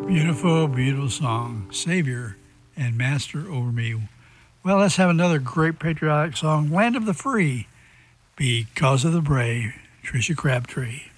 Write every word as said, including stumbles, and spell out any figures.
Beautiful, beautiful song, Savior and Master Over Me. Well, let's have another great patriotic song, Land of the Free, Because of the Brave, Tricia Crabtree.